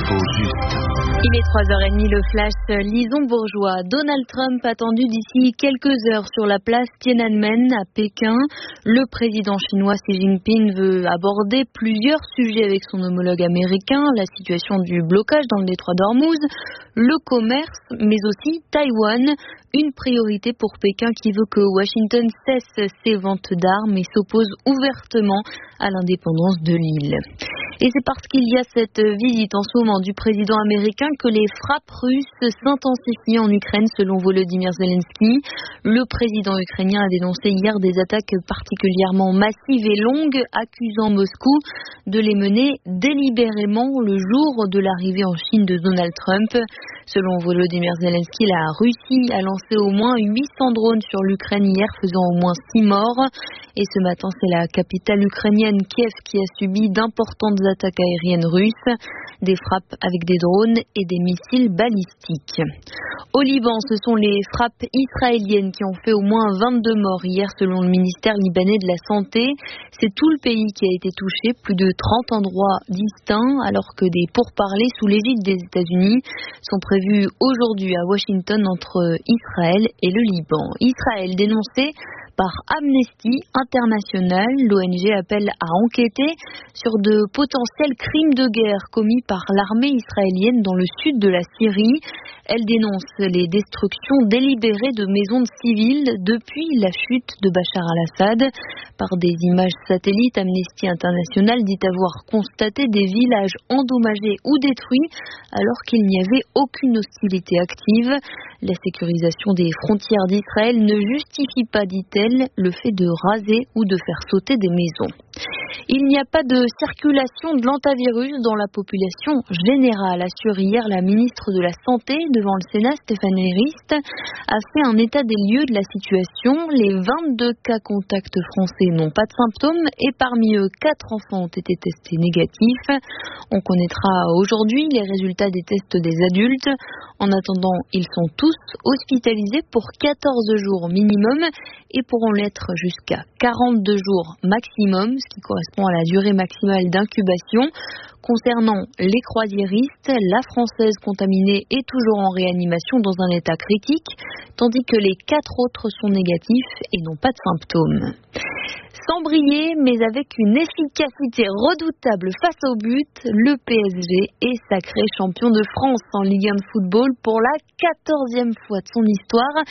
L'info juste. Il est 3h30, le flash Lison Bourgeois. Donald Trump attendu d'ici quelques heures sur la place Tiananmen à Pékin. Le président chinois Xi Jinping veut aborder plusieurs sujets avec son homologue américain, la situation du blocage dans le détroit d'Ormuz, le commerce, mais aussi Taïwan. Une priorité pour Pékin qui veut que Washington cesse ses ventes d'armes et s'oppose ouvertement à l'indépendance de l'île. Et c'est parce qu'il y a cette visite en ce moment du président américain que les frappes russes s'intensifient en Ukraine selon Volodymyr Zelensky. Le président ukrainien a dénoncé hier des attaques particulièrement massives et longues, accusant Moscou de les mener délibérément le jour de l'arrivée en Chine de Donald Trump. Selon Volodymyr Zelensky, la Russie a lancé au moins 800 drones sur l'Ukraine hier, faisant au moins 6 morts. Et ce matin, c'est la capitale ukrainienne, Kiev, qui a subi d'importantes attaques aériennes russes, des frappes avec des drones et des missiles balistiques. Au Liban, ce sont les frappes israéliennes qui ont fait au moins 22 morts hier selon le ministère libanais de la Santé. C'est tout le pays qui a été touché, plus de 30 endroits distincts, alors que des pourparlers sous l'égide des États-Unis sont prévus aujourd'hui à Washington entre Israël et le Liban. Israël dénoncé par Amnesty International, l'ONG appelle à enquêter sur de potentiels crimes de guerre commis par l'armée israélienne dans le sud de la Syrie. Elle dénonce les destructions délibérées de maisons de civils depuis la chute de Bachar al-Assad. Par des images satellites, Amnesty International dit avoir constaté des villages endommagés ou détruits alors qu'il n'y avait aucune hostilité active. La sécurisation des frontières d'Israël ne justifie pas, dit-elle, le fait de raser ou de faire sauter des maisons. Il n'y a pas de circulation de l'hantavirus dans la population générale, assure hier la ministre de la Santé devant le Sénat, Stéphanie Rist, a fait un état des lieux de la situation. Les 22 cas contacts français n'ont pas de symptômes et parmi eux, 4 enfants ont été testés négatifs. On connaîtra aujourd'hui les résultats des tests des adultes. En attendant, ils sont tous hospitalisés pour 14 jours minimum et pourront l'être jusqu'à 42 jours maximum, ce qui correspond à la durée maximale d'incubation. Concernant les croisiéristes, la Française contaminée est toujours en réanimation dans un état critique, tandis que les 4 autres sont négatifs et n'ont pas de symptômes. Sans briller, mais avec une efficacité redoutable face au but, le PSG est sacré champion de France en Ligue 1 de football pour la 14e fois de son histoire,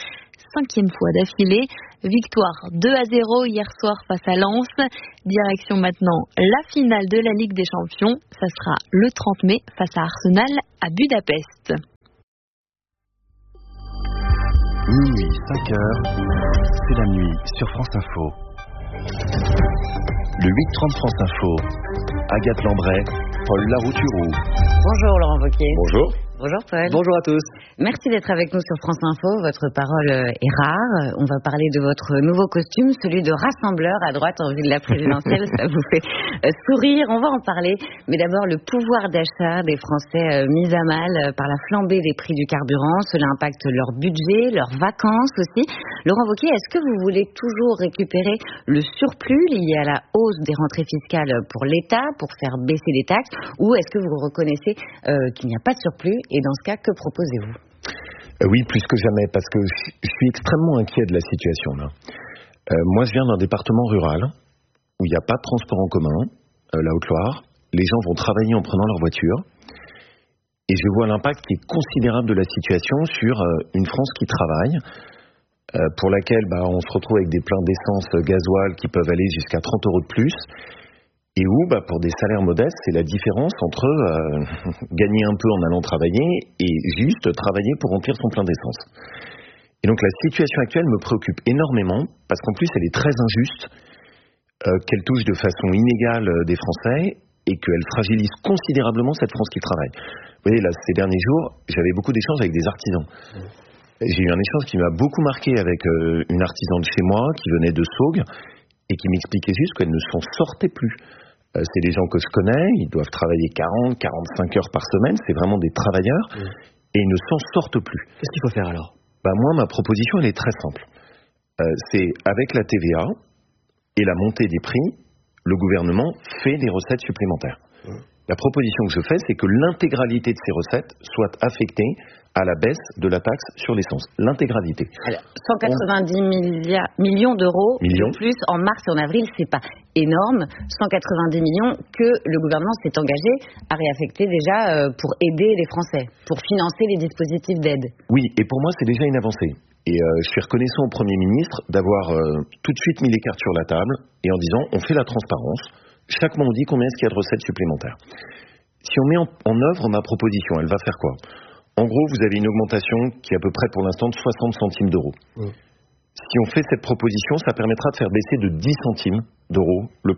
5e fois d'affilée. Victoire 2-0 hier soir face à Lens. Direction maintenant la finale de la Ligue des Champions. Ça sera le 30 mai face à Arsenal à Budapest. Minuit, 5h, c'est la nuit sur France Info. Le 8h30 France Info, Agathe Lambray, Paul Larouturou. Bonjour Laurent Wauquiez. Bonjour. Bonjour Paul. Bonjour à tous. Merci d'être avec nous sur France Info. Votre parole est rare. On va parler de votre nouveau costume, celui de rassembleur à droite en vue de la présidentielle. Ça vous fait sourire. On va en parler. Mais d'abord, le pouvoir d'achat des Français mis à mal par la flambée des prix du carburant. Cela impacte leur budget, leurs vacances aussi. Laurent Wauquiez, est-ce que vous voulez toujours récupérer le surplus lié à la hausse des rentrées fiscales pour l'État, pour faire baisser les taxes, ou est-ce que vous reconnaissez qu'il n'y a pas de surplus? Et dans ce cas, que proposez-vous? Oui, plus que jamais, parce que je suis extrêmement inquiet de la situation là. Moi, je viens d'un département rural où il n'y a pas de transport en commun, la Haute-Loire. Les gens vont travailler en prenant leur voiture. Et je vois l'impact qui est considérable de la situation sur une France qui travaille, pour laquelle on se retrouve avec des pleins d'essence gasoil qui peuvent aller jusqu'à 30 € de plus. Et où, pour des salaires modestes, c'est la différence entre gagner un peu en allant travailler et juste travailler pour remplir son plein d'essence. Et donc la situation actuelle me préoccupe énormément, parce qu'en plus elle est très injuste, qu'elle touche de façon inégale des Français et qu'elle fragilise considérablement cette France qui travaille. Vous voyez, là, ces derniers jours, j'avais beaucoup d'échanges avec des artisans. J'ai eu un échange qui m'a beaucoup marqué avec une artisane de chez moi qui venait de Saugues et qui m'expliquait juste qu'elle ne s'en sortait plus. C'est des gens que je connais, ils doivent travailler 40, 45 heures par semaine, c'est vraiment des travailleurs, et ils ne s'en sortent plus. Qu'est-ce qu'il faut faire alors? Moi, ma proposition, elle est très simple. C'est avec la TVA et la montée des prix, le gouvernement fait des recettes supplémentaires. La proposition que je fais, c'est que l'intégralité de ces recettes soit affectée à la baisse de la taxe sur l'essence. L'intégralité. Alors, 190 millions d'euros de plus en mars et en avril, c'est pas énorme. 190 millions que le gouvernement s'est engagé à réaffecter déjà pour aider les Français, pour financer les dispositifs d'aide. Oui, et pour moi, c'est déjà une avancée. Et je suis reconnaissant au Premier ministre d'avoir tout de suite mis les cartes sur la table et en disant on fait la transparence. Chaque mois, on dit combien est-ce qu'il y a de recettes supplémentaires. Si on met en œuvre ma proposition, elle va faire quoi ? En gros, vous avez une augmentation qui est à peu près pour l'instant de 60 centimes d'euros. Si on fait cette proposition, ça permettra de faire baisser de 10 centimes d'euros le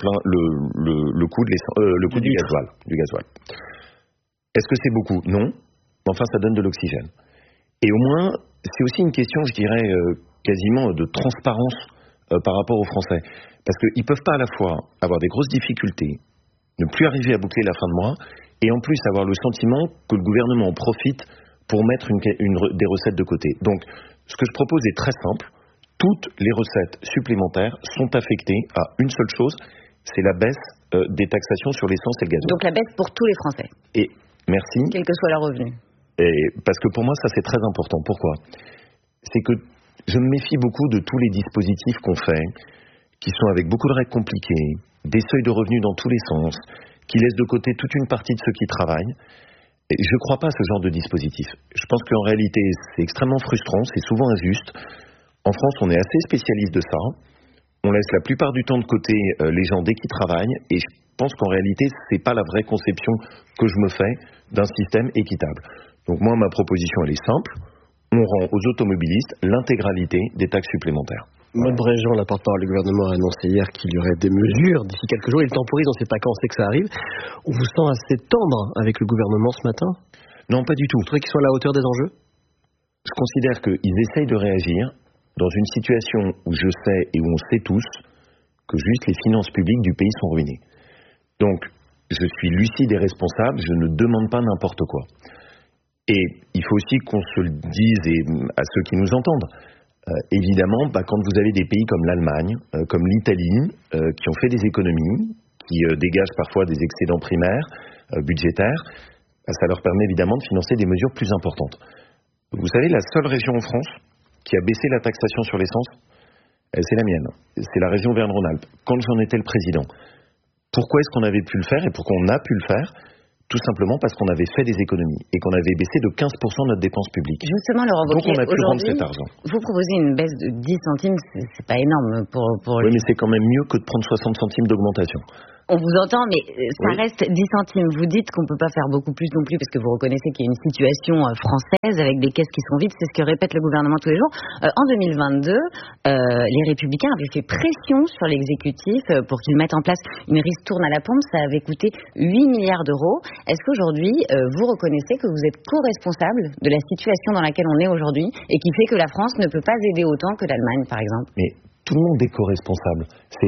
coût du gasoil. Est-ce que c'est beaucoup ? Non. Enfin, ça donne de l'oxygène. Et au moins, c'est aussi une question, je dirais, quasiment de transparence par rapport aux Français. Parce qu'ils ne peuvent pas à la fois avoir des grosses difficultés, ne plus arriver à boucler la fin de mois, et en plus avoir le sentiment que le gouvernement en profite pour mettre des recettes de côté. Donc, ce que je propose est très simple. Toutes les recettes supplémentaires sont affectées à une seule chose, c'est la baisse des taxations sur l'essence et le gasoil. Donc la baisse pour tous les Français. Et merci. Quel que soit leur revenu. Et parce que pour moi, ça c'est très important. Pourquoi ? C'est que je me méfie beaucoup de tous les dispositifs qu'on fait, qui sont avec beaucoup de règles compliquées, des seuils de revenus dans tous les sens, qui laissent de côté toute une partie de ceux qui travaillent. Et je ne crois pas à ce genre de dispositif. Je pense qu'en réalité, c'est extrêmement frustrant, c'est souvent injuste. En France, on est assez spécialiste de ça. On laisse la plupart du temps de côté les gens dès qu'ils travaillent, et je pense qu'en réalité, c'est pas la vraie conception que je me fais d'un système équitable. Donc moi, ma proposition, elle est simple. On rend aux automobilistes l'intégralité des taxes supplémentaires. Maud Bréjean, la porte-parole du gouvernement, a annoncé hier qu'il y aurait des mesures d'ici quelques jours. Il temporise, on ne sait pas quand, on sait que ça arrive. On vous sent assez tendre avec le gouvernement ce matin ? Non, pas du tout. Vous trouvez qu'ils sont à la hauteur des enjeux ? Je considère qu'ils essayent de réagir dans une situation où je sais et où on sait tous que juste les finances publiques du pays sont ruinées. Donc, je suis lucide et responsable, je ne demande pas n'importe quoi. Et il faut aussi qu'on se le dise à ceux qui nous entendent. Évidemment, quand vous avez des pays comme l'Allemagne, comme l'Italie, qui ont fait des économies, qui dégagent parfois des excédents primaires, budgétaires, ça leur permet évidemment de financer des mesures plus importantes. Vous savez, la seule région en France qui a baissé la taxation sur l'essence, c'est la mienne. C'est la région Auvergne-Rhône-Alpes, quand j'en étais le président. Pourquoi est-ce qu'on avait pu le faire et pourquoi on a pu le faire ? Tout simplement parce qu'on avait fait des économies et qu'on avait baissé de 15% notre dépense publique. Justement, Laurent Wauquiez, donc on a pu rendre cet argent. Vous proposez une baisse de 10 centimes, c'est pas énorme pour... Oui, mais c'est quand même mieux que de prendre 60 centimes d'augmentation. On vous entend, mais ça reste 10 centimes. Vous dites qu'on ne peut pas faire beaucoup plus non plus, parce que vous reconnaissez qu'il y a une situation française avec des caisses qui sont vides. C'est ce que répète le gouvernement tous les jours. En 2022, les Républicains avaient fait pression sur l'exécutif pour qu'il mette en place une ristourne à la pompe. Ça avait coûté 8 milliards d'euros. Est-ce qu'aujourd'hui, vous reconnaissez que vous êtes co-responsable de la situation dans laquelle on est aujourd'hui et qui fait que la France ne peut pas aider autant que l'Allemagne, par exemple ? Mais tout le monde est co-responsable.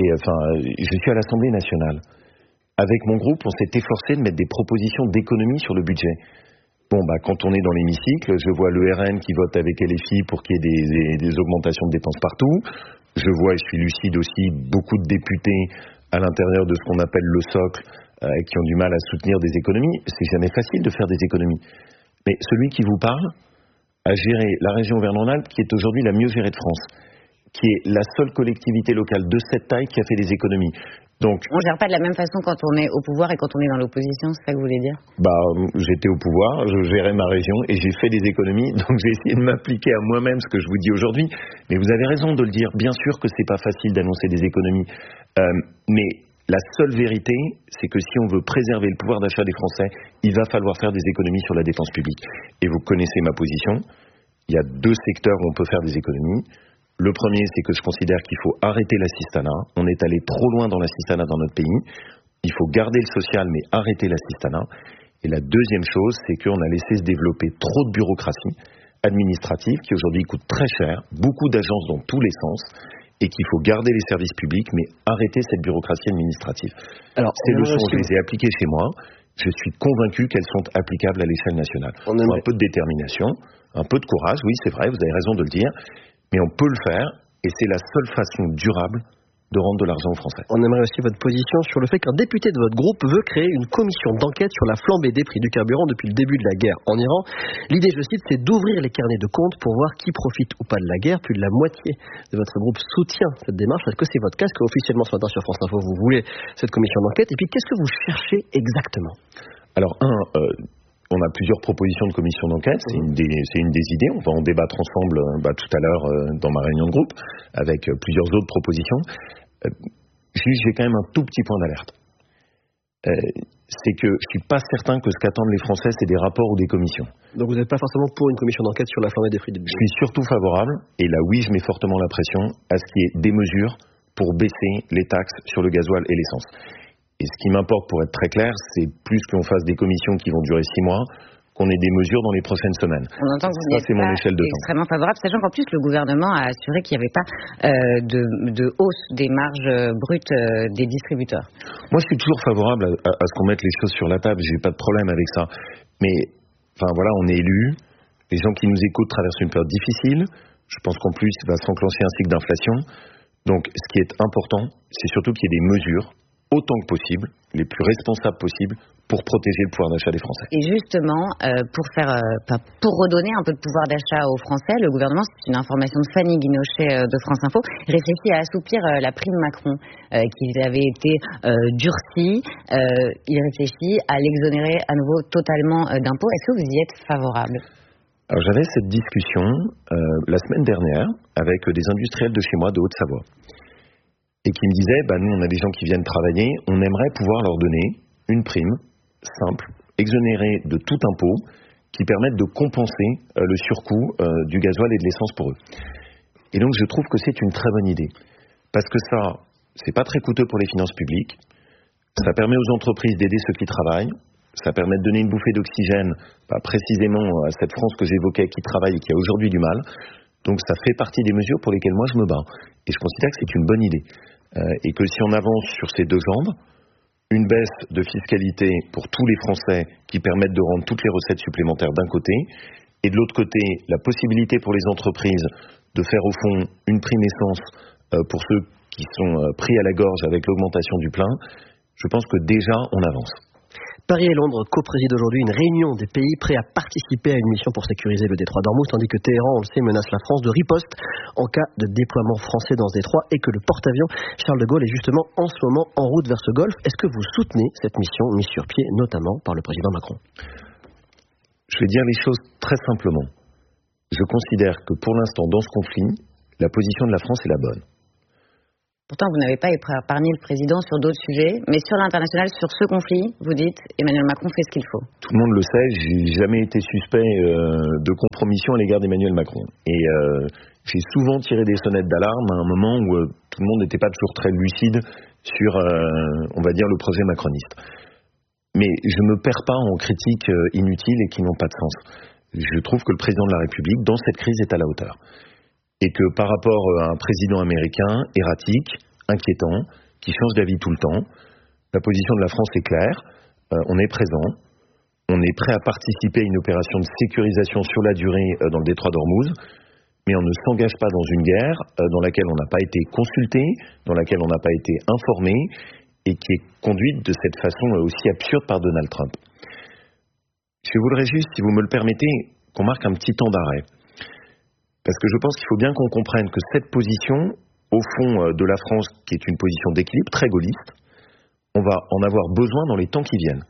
Je suis à l'Assemblée nationale. Avec mon groupe, on s'est efforcé de mettre des propositions d'économie sur le budget. Quand on est dans l'hémicycle, je vois le RN qui vote avec LFI pour qu'il y ait des augmentations de dépenses partout. Je vois, et je suis lucide aussi, beaucoup de députés à l'intérieur de ce qu'on appelle le socle qui ont du mal à soutenir des économies. C'est jamais facile de faire des économies. Mais celui qui vous parle a géré la région Auvergne-Rhône-Alpes, qui est aujourd'hui la mieux gérée de France, qui est la seule collectivité locale de cette taille qui a fait des économies. Donc, on ne gère pas de la même façon quand on est au pouvoir et quand on est dans l'opposition, c'est ça que vous voulez dire ? J'étais au pouvoir, je gérais ma région et j'ai fait des économies, donc j'ai essayé de m'appliquer à moi-même ce que je vous dis aujourd'hui. Mais vous avez raison de le dire, bien sûr que c'est pas facile d'annoncer des économies. Mais la seule vérité, c'est que si on veut préserver le pouvoir d'achat des Français, il va falloir faire des économies sur la dépense publique. Et vous connaissez ma position, il y a 2 secteurs où on peut faire des économies. Le premier, c'est que je considère qu'il faut arrêter l'assistanat. On est allé trop loin dans l'assistanat dans notre pays. Il faut garder le social, mais arrêter l'assistanat. Et la deuxième chose, c'est qu'on a laissé se développer trop de bureaucratie administrative qui aujourd'hui coûte très cher, beaucoup d'agences dans tous les sens, et qu'il faut garder les services publics, mais arrêter cette bureaucratie administrative. Alors, ces leçons, je les ai appliquées chez moi. Je suis convaincu qu'elles sont applicables à l'échelle nationale. On a un peu de détermination, un peu de courage, oui, c'est vrai, vous avez raison de le dire. Mais on peut le faire, et c'est la seule façon durable de rendre de l'argent aux Français. On aimerait aussi votre position sur le fait qu'un député de votre groupe veut créer une commission d'enquête sur la flambée des prix du carburant depuis le début de la guerre en Iran. L'idée, je cite, c'est d'ouvrir les carnets de comptes pour voir qui profite ou pas de la guerre. Plus de la moitié de votre groupe soutient cette démarche. Est-ce que c'est votre cas? Est-ce qu'officiellement ce matin sur France Info, vous voulez cette commission d'enquête? Et puis, qu'est-ce que vous cherchez exactement? Alors, on a plusieurs propositions de commission d'enquête, c'est une des idées, on va en débattre ensemble tout à l'heure dans ma réunion de groupe, avec plusieurs autres propositions. J'ai quand même un tout petit point d'alerte. C'est que je suis pas certain que ce qu'attendent les Français, c'est des rapports ou des commissions. Donc vous n'êtes pas forcément pour une commission d'enquête sur la flambée des prix du Je suis surtout favorable, et là oui, je mets fortement la pression, à ce qu'il y ait des mesures pour baisser les taxes sur le gasoil et l'essence. Et ce qui m'importe, pour être très clair, c'est plus qu'on fasse des commissions qui vont durer 6 mois, qu'on ait des mesures dans les prochaines semaines. On entend que vous n'êtes c'est mon pas échelle de extrêmement favorable, sachant qu'en plus le gouvernement a assuré qu'il n'y avait pas de hausse des marges brutes des distributeurs. Moi, je suis toujours favorable à ce qu'on mette les choses sur la table. J'ai pas de problème avec ça. Mais, enfin voilà, on est élus. Les gens qui nous écoutent traversent une période difficile. Je pense qu'en plus, il va s'enclencher un cycle d'inflation. Donc, ce qui est important, c'est surtout qu'il y ait des mesures, autant que possible, les plus responsables possibles, pour protéger le pouvoir d'achat des Français. Et justement, pour redonner un peu de pouvoir d'achat aux Français, le gouvernement, c'est une information de Fanny Guinochet de France Info, réfléchit à assouplir la prime Macron qui avait été durcie. Il réfléchit à l'exonérer à nouveau totalement d'impôts. Est-ce que vous y êtes favorable? Alors, j'avais cette discussion la semaine dernière avec des industriels de chez moi, de Haute-Savoie, et qui me disaient, nous on a des gens qui viennent travailler, on aimerait pouvoir leur donner une prime simple, exonérée de tout impôt, qui permette de compenser le surcoût du gasoil et de l'essence pour eux. Et donc je trouve que c'est une très bonne idée, parce que ça, c'est pas très coûteux pour les finances publiques, ça permet aux entreprises d'aider ceux qui travaillent, ça permet de donner une bouffée d'oxygène, précisément à cette France que j'évoquais, qui travaille et qui a aujourd'hui du mal. Donc ça fait partie des mesures pour lesquelles moi je me bats. Et je considère que c'est une bonne idée. Et que si on avance sur ces deux jambes, une baisse de fiscalité pour tous les Français qui permettent de rendre toutes les recettes supplémentaires d'un côté, et de l'autre côté, la possibilité pour les entreprises de faire au fond une prime essence pour ceux qui sont pris à la gorge avec l'augmentation du plein, je pense que déjà on avance. Paris et Londres co-président aujourd'hui une réunion des pays prêts à participer à une mission pour sécuriser le détroit d'Ormuz, tandis que Téhéran, on le sait, menace la France de riposte en cas de déploiement français dans ce détroit et que le porte-avions Charles de Gaulle est justement en ce moment en route vers ce golfe. Est-ce que vous soutenez cette mission mise sur pied, notamment par le président Macron? Je vais dire les choses très simplement. Je considère que pour l'instant, dans ce conflit, la position de la France est la bonne. Pourtant, vous n'avez pas épargné le président sur d'autres sujets, mais sur l'international, sur ce conflit, vous dites Emmanuel Macron fait ce qu'il faut. Tout le monde le sait, j'ai jamais été suspect de compromission à l'égard d'Emmanuel Macron. Et j'ai souvent tiré des sonnettes d'alarme à un moment où tout le monde n'était pas toujours très lucide sur, on va dire, le projet macroniste. Mais je ne me perds pas en critiques inutiles et qui n'ont pas de sens. Je trouve que le président de la République, dans cette crise, est à la hauteur. Et que par rapport à un président américain erratique, inquiétant, qui change d'avis tout le temps, la position de la France est claire, on est présent, on est prêt à participer à une opération de sécurisation sur la durée dans le détroit d'Ormuz, mais on ne s'engage pas dans une guerre dans laquelle on n'a pas été consulté, dans laquelle on n'a pas été informé, et qui est conduite de cette façon aussi absurde par Donald Trump. Je voudrais juste, si vous me le permettez, qu'on marque un petit temps d'arrêt. Parce que je pense qu'il faut bien qu'on comprenne que cette position, au fond de la France, qui est une position d'équilibre très gaulliste, on va en avoir besoin dans les temps qui viennent.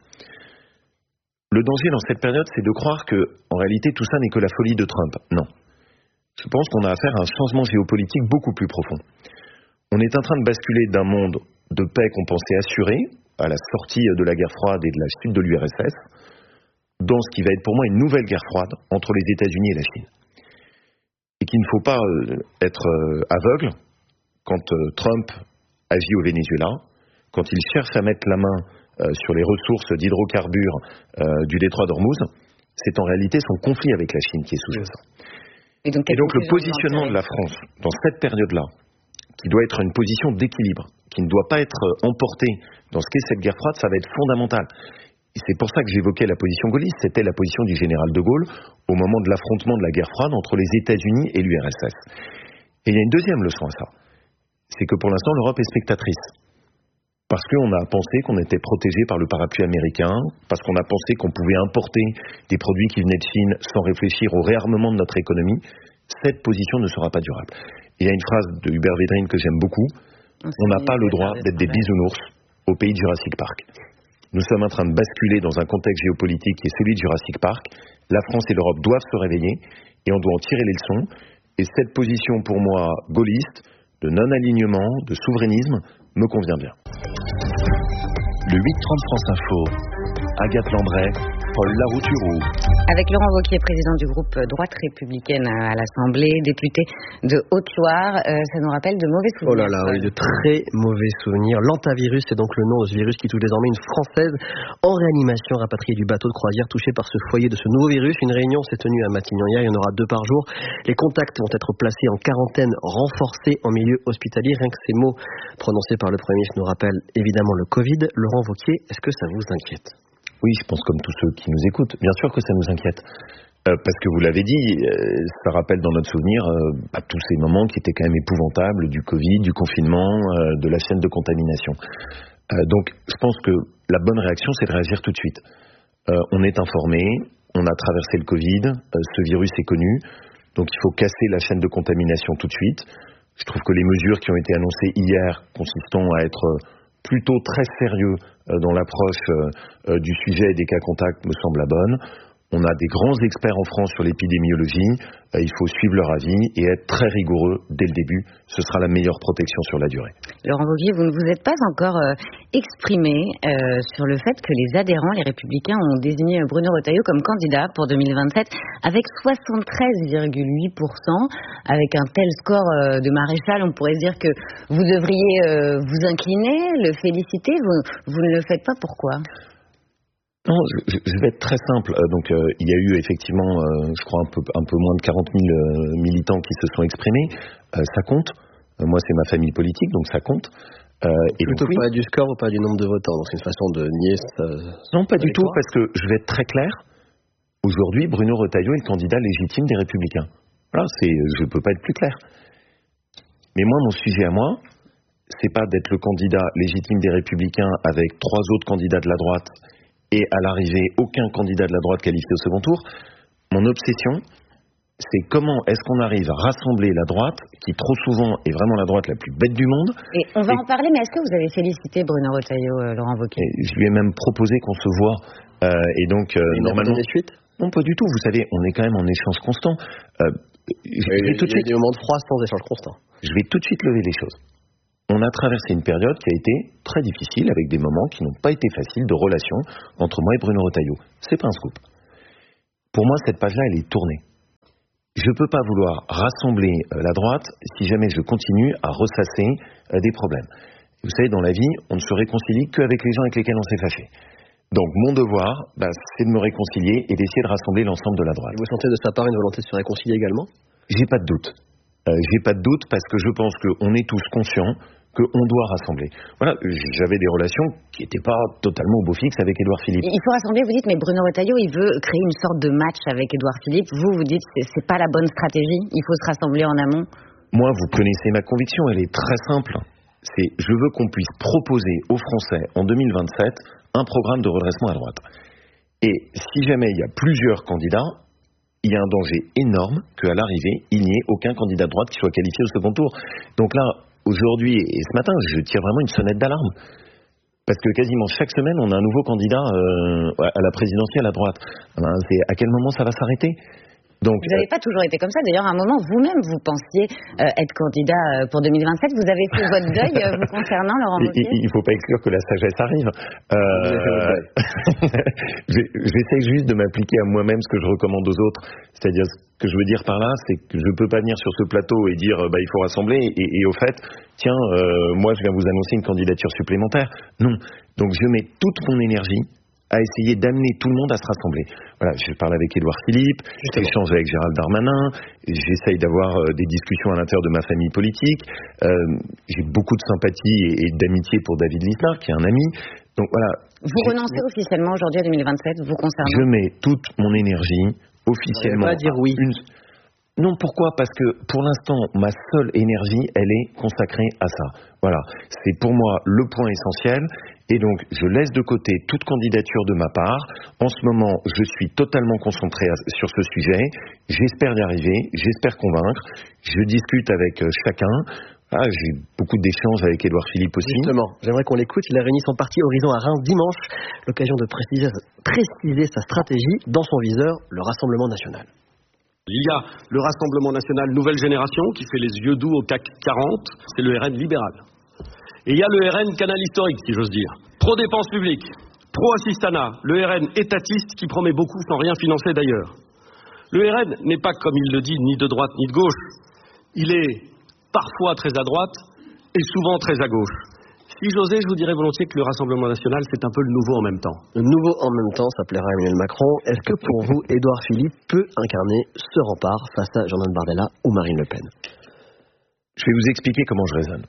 Le danger dans cette période, c'est de croire que, en réalité, tout ça n'est que la folie de Trump. Non. Je pense qu'on a affaire à un changement géopolitique beaucoup plus profond. On est en train de basculer d'un monde de paix qu'on pensait assuré, à la sortie de la guerre froide et de la chute de l'URSS, dans ce qui va être pour moi une nouvelle guerre froide entre les États-Unis et la Chine. Et qu'il ne faut pas être aveugle quand Trump agit au Venezuela, quand il cherche à mettre la main sur les ressources d'hydrocarbures du détroit d'Ormuz, c'est en réalité son conflit avec la Chine qui est sous-jacent. Et donc le positionnement de la France dans cette période-là, qui doit être une position d'équilibre, qui ne doit pas être emportée dans ce qu'est cette guerre froide, ça va être fondamental. Et c'est pour ça que j'évoquais la position gaulliste, c'était la position du général de Gaulle au moment de l'affrontement de la guerre froide entre les États-Unis et l'URSS. Et il y a une deuxième leçon à ça, c'est que pour l'instant, l'Europe est spectatrice. Parce qu'on a pensé qu'on était protégé par le parapluie américain, parce qu'on a pensé qu'on pouvait importer des produits qui venaient de Chine sans réfléchir au réarmement de notre économie. Cette position ne sera pas durable. Il y a une phrase de Hubert Védrine que j'aime beaucoup. On n'a pas le droit d'être des bisounours au pays de Jurassic Park. Nous sommes en train de basculer dans un contexte géopolitique qui est celui de Jurassic Park. La France et l'Europe doivent se réveiller et on doit en tirer les leçons. Et cette position pour moi gaulliste, de non-alignement, de souverainisme, me convient bien. Le 8-30 France Info, Agathe Landray, Paul Larouturou. Avec Laurent Wauquiez, président du groupe Droite Républicaine à l'Assemblée, député de Haute-Loire, ça nous rappelle de mauvais souvenirs. Oh là là, oui, de très mauvais souvenirs. L'antavirus, c'est donc le nom de ce virus qui touche désormais une Française en réanimation, rapatriée du bateau de croisière touché par ce foyer de ce nouveau virus. Une réunion s'est tenue à Matignon hier, il y en aura 2 par jour. Les contacts vont être placés en quarantaine renforcée en milieu hospitalier. Rien que ces mots prononcés par le Premier ministre nous rappellent évidemment le Covid. Laurent Wauquiez, est-ce que ça vous inquiète ? Oui, je pense comme tous ceux qui nous écoutent. Bien sûr que ça nous inquiète. Parce que vous l'avez dit, ça rappelle dans notre souvenir tous ces moments qui étaient quand même épouvantables, du Covid, du confinement, de la chaîne de contamination. Donc je pense que la bonne réaction, c'est de réagir tout de suite. On est informé, on a traversé le Covid, ce virus est connu, donc il faut casser la chaîne de contamination tout de suite. Je trouve que les mesures qui ont été annoncées hier, consistant à être plutôt très sérieux dans l'approche du sujet et des cas contacts, me semblent la bonne. On a des grands experts en France sur l'épidémiologie. Il faut suivre leur avis et être très rigoureux dès le début. Ce sera la meilleure protection sur la durée. Laurent Wauquiez, vous ne vous êtes pas encore exprimé sur le fait que les adhérents, les Républicains, ont désigné Bruno Retailleau comme candidat pour 2027 avec 73,8%. Avec un tel score de maréchal, on pourrait dire que vous devriez vous incliner, le féliciter. Vous ne le faites pas, pourquoi ? Non, je vais être très simple. Donc, il y a eu effectivement, je crois, un peu moins de 40 000 militants qui se sont exprimés. Ça compte. Moi, c'est ma famille politique, donc ça compte. Et plutôt donc, pas du score ou pas du nombre de votants. Donc, c'est une façon de nier ça. Non, pas du tout, parce que je vais être très clair. Aujourd'hui, Bruno Retailleau est le candidat légitime des Républicains. Voilà, je ne peux pas être plus clair. Mais moi, mon sujet à moi, c'est pas d'être le candidat légitime des Républicains avec 3 autres candidats de la droite et à l'arrivée, aucun candidat de la droite qualifié au second tour. Mon obsession, c'est comment est-ce qu'on arrive à rassembler la droite, qui trop souvent est vraiment la droite la plus bête du monde. Et on va en parler, mais est-ce que vous avez félicité Bruno Retailleau, Laurent Wauquiez ? Je lui ai même proposé qu'on se voit. Et donc, normalement... des suites ? Non, pas du tout. Vous savez, on est quand même en échange constant. Il y a des moments de froid sans échange constant. Je vais tout de suite lever les choses. On a traversé une période qui a été très difficile, avec des moments qui n'ont pas été faciles de relation entre moi et Bruno Retailleau. C'est pas un scoop. Pour moi, cette page-là, elle est tournée. Je ne peux pas vouloir rassembler la droite si jamais je continue à ressasser des problèmes. Vous savez, dans la vie, on ne se réconcilie qu'avec les gens avec lesquels on s'est fâché. Donc, mon devoir, c'est de me réconcilier et d'essayer de rassembler l'ensemble de la droite. Et vous sentez de sa part une volonté de se réconcilier également ? J'ai pas de doute. J'ai pas de doute parce que je pense qu'on est tous conscients qu'on doit rassembler. Voilà, j'avais des relations qui n'étaient pas totalement au beau fixe avec Édouard Philippe. Il faut rassembler, vous dites, mais Bruno Retailleau, il veut créer une sorte de match avec Édouard Philippe. Vous dites, c'est pas la bonne stratégie, il faut se rassembler en amont. Moi, vous connaissez ma conviction, elle est très simple. C'est, je veux qu'on puisse proposer aux Français, en 2027, un programme de redressement à droite. Et si jamais il y a plusieurs candidats, il y a un danger énorme qu'à l'arrivée, il n'y ait aucun candidat de droite qui soit qualifié au second tour. Donc là, aujourd'hui et ce matin, je tire vraiment une sonnette d'alarme. Parce que quasiment chaque semaine, on a un nouveau candidat à la présidentielle à droite. C'est à quel moment ça va s'arrêter ? Donc, vous n'avez pas toujours été comme ça. D'ailleurs, à un moment, vous-même, vous pensiez être candidat pour 2027. Vous avez fait votre deuil vous concernant, Laurent Wauquiez ? Il ne faut pas exclure que la sagesse arrive. J'essaie juste de m'appliquer à moi-même ce que je recommande aux autres. C'est-à-dire, ce que je veux dire par là, c'est que je ne peux pas venir sur ce plateau et dire il faut rassembler. Et au fait, tiens, moi, je viens vous annoncer une candidature supplémentaire. Non. Donc, je mets toute mon énergie à essayer d'amener tout le monde à se rassembler. Voilà, je parle avec Édouard Philippe, j'échange avec Gérald Darmanin, j'essaye d'avoir des discussions à l'intérieur de ma famille politique. J'ai beaucoup de sympathie et d'amitié pour David Lisnard, qui est un ami. Donc voilà. Vous renoncez officiellement aujourd'hui à 2027, vous concernant ? Je mets toute mon énergie officiellement. On va pas dire oui. Non, pourquoi ? Parce que pour l'instant, ma seule énergie, elle est consacrée à ça. Voilà, c'est pour moi le point essentiel. Et donc, je laisse de côté toute candidature de ma part. En ce moment, je suis totalement concentré sur ce sujet. J'espère y arriver, j'espère convaincre. Je discute avec chacun. J'ai beaucoup d'échanges avec Édouard Philippe aussi. Justement, j'aimerais qu'on l'écoute. Il a réuni son parti Horizon à Reims dimanche. L'occasion de préciser sa stratégie. Dans son viseur, le Rassemblement national. Il y a le Rassemblement national Nouvelle Génération qui fait les yeux doux au CAC 40, c'est le RN libéral. Et il y a le RN canal historique, si j'ose dire. Pro-dépenses publiques, pro-assistanat, le RN étatiste qui promet beaucoup sans rien financer d'ailleurs. Le RN n'est pas, comme il le dit, ni de droite ni de gauche. Il est parfois très à droite et souvent très à gauche. Si j'osais, je vous dirais volontiers que le Rassemblement national, c'est un peu le nouveau en même temps. Le nouveau en même temps, ça plaira à Emmanuel Macron. Est-ce que pour vous, Édouard Philippe peut incarner ce rempart face à Jordan Bardella ou Marine Le Pen ? Je vais vous expliquer comment je raisonne.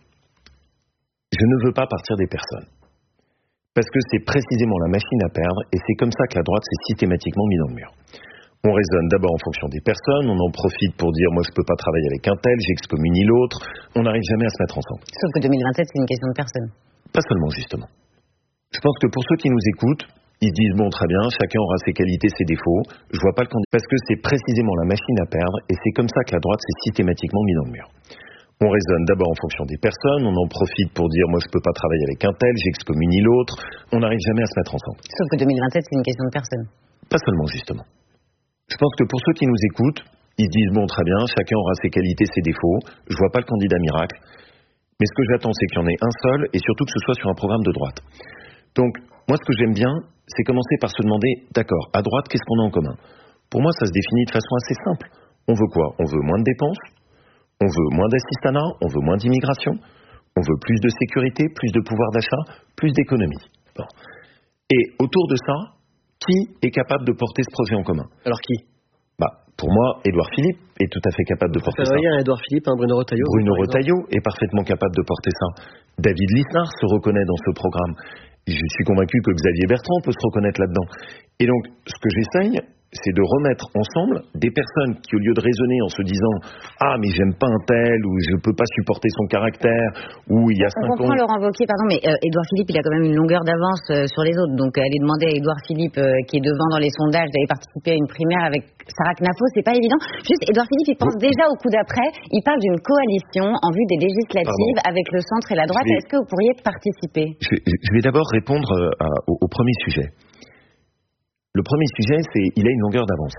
Je ne veux pas partir des personnes. Parce que c'est précisément la machine à perdre et c'est comme ça que la droite s'est systématiquement mise dans le mur. On raisonne d'abord en fonction des personnes, on en profite pour dire moi je peux pas travailler avec un tel, j'excommunie l'autre, on n'arrive jamais à se mettre ensemble. Sauf que 2027 c'est une question de personnes. Pas seulement justement. Je pense que pour ceux qui nous écoutent, ils se disent bon très bien, chacun aura ses qualités, ses défauts, je vois pas le candidat. Parce que c'est précisément la machine à perdre et c'est comme ça que la droite s'est systématiquement mise dans le mur. On raisonne d'abord en fonction des personnes, on en profite pour dire moi je peux pas travailler avec un tel, j'excommunie l'autre, on n'arrive jamais à se mettre ensemble. Sauf que 2027 c'est une question de personnes. Pas seulement justement. Je pense que pour ceux qui nous écoutent, ils se disent bon très bien, chacun aura ses qualités, ses défauts, je vois pas le candidat miracle, mais ce que j'attends c'est qu'il y en ait un seul et surtout que ce soit sur un programme de droite. Donc moi ce que j'aime bien, c'est commencer par se demander d'accord, à droite qu'est-ce qu'on a en commun ? Pour moi ça se définit de façon assez simple. On veut quoi ? On veut moins de dépenses, on veut moins d'assistanat, on veut moins d'immigration, on veut plus de sécurité, plus de pouvoir d'achat, plus d'économie. Bon. Et autour de ça, qui est capable de porter ce projet en commun ? Alors qui ? Pour moi, Édouard Philippe est tout à fait capable de porter ça. Édouard Philippe, Bruno Retailleau. Bruno Retailleau est parfaitement capable de porter ça. David Lisnard se reconnaît dans ce programme. Je suis convaincu que Xavier Bertrand peut se reconnaître là-dedans. Et donc, ce que j'essaye, c'est de remettre ensemble des personnes qui, au lieu de raisonner en se disant « Ah, mais j'aime pas un tel » ou « Je peux pas supporter son caractère » ou « Il y a 5 ans... » On comprend Laurent Wauquiez, pardon, mais Édouard Philippe, il a quand même une longueur d'avance sur les autres. Donc, aller demander à Édouard Philippe, qui est devant dans les sondages, d'aller participer à une primaire avec Sarah Knafo, c'est pas évident. Juste, Édouard Philippe, il pense déjà au coup d'après. Il parle d'une coalition en vue des législatives avec le centre et la droite. Est-ce que vous pourriez participer ? Je vais d'abord répondre au premier sujet. Le premier sujet, c'est il a une longueur d'avance.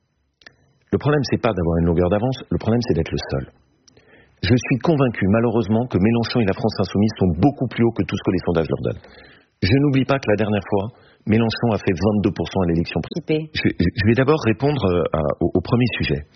Le problème, c'est pas d'avoir une longueur d'avance, le problème, c'est d'être le seul. Je suis convaincu, malheureusement, que Mélenchon et la France Insoumise sont beaucoup plus hauts que tout ce que les sondages leur donnent. Je n'oublie pas que la dernière fois, Mélenchon a fait 22% à l'élection présidentielle. Je vais d'abord répondre au premier sujet.